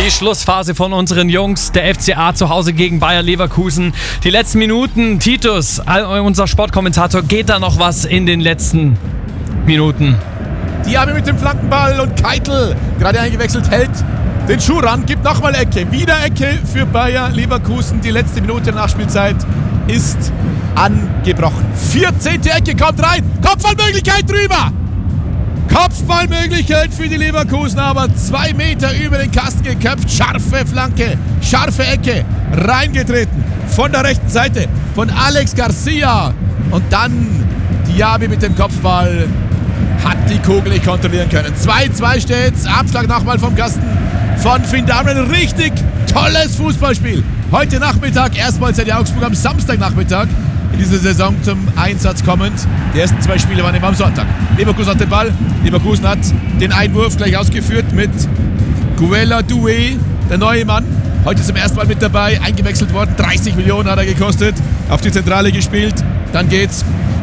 Die Schlussphase von unseren Jungs, der FCA zu Hause gegen Bayer Leverkusen. Die letzten Minuten, Titus, unser Sportkommentator, geht da noch was in den letzten Minuten? Diaby mit dem Flankenball und Keitel, gerade eingewechselt, hält den Schuh ran, gibt nochmal Ecke. Wieder Ecke für Bayer Leverkusen. Die letzte Minute der Nachspielzeit ist angebrochen. 14. Ecke kommt rein. Kopfballmöglichkeit drüber. Kopfballmöglichkeit für die Leverkusen, aber 2 Meter über den Kasten geköpft. Scharfe Flanke, scharfe Ecke, reingetreten von der rechten Seite von Alex Garcia. Und dann Diaby mit dem Kopfball hat die Kugel nicht kontrollieren können. 2-2 steht's. Abschlag nochmal vom Kasten von Finn Darwin. Ein richtig tolles Fußballspiel. Heute Nachmittag, erstmals seit Augsburg am Samstagnachmittag in dieser Saison zum Einsatz kommend. Die ersten 2 Spiele waren immer am Sonntag. Leverkusen hat den Ball. Leverkusen hat den Einwurf gleich ausgeführt mit Guella Doué, der neue Mann. Heute zum ersten Mal mit dabei, eingewechselt worden. 30 Millionen hat er gekostet. Auf die Zentrale gespielt. Dann geht's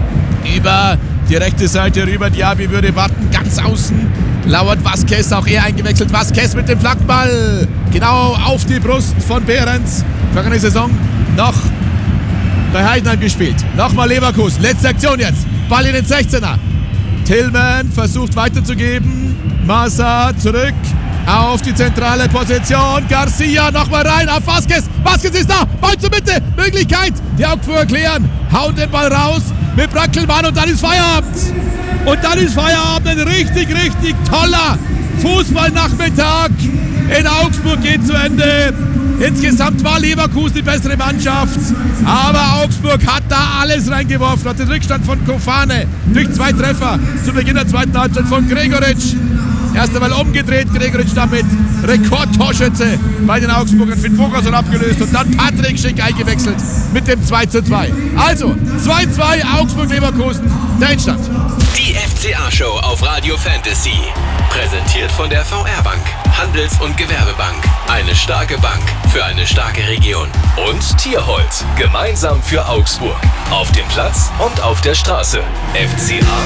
über die rechte Seite rüber. Diaby würde warten, ganz außen. Lauert Vázquez, auch er eingewechselt. Vázquez mit dem Flankenball. Genau auf die Brust von Behrens. Vergangene Saison noch bei Heidenheim gespielt. Nochmal Leverkusen. Letzte Aktion jetzt. Ball in den 16er. Tillman versucht weiterzugeben. Massa zurück auf die zentrale Position. Garcia nochmal rein auf Vázquez. Vázquez ist da. Ball zur Mitte. Möglichkeit. Die Augsburger klären. Hauen den Ball raus mit Brackelmann und dann ist Feierabend. Und dann ist Feierabend. Ein richtig, richtig toller Fußballnachmittag in Augsburg geht zu Ende. Insgesamt war Leverkusen die bessere Mannschaft, aber Augsburg hat da alles reingeworfen, hat den Rückstand von Kofane durch 2 Treffer zu Beginn der zweiten Halbzeit von Gregoritsch. Erst einmal umgedreht, Gregoritsch damit Rekordtorschütze bei den Augsburgern, Finn Bogason abgelöst und dann Patrick Schick eingewechselt mit dem 2:2. Also 2:2 Augsburg-Leverkusen, der Endstand. Die FCA-Show auf Radio Fantasy. Präsentiert von der VR-Bank. Handels- und Gewerbebank. Eine starke Bank für eine starke Region. Und Tierholz. Gemeinsam für Augsburg. Auf dem Platz und auf der Straße. FCA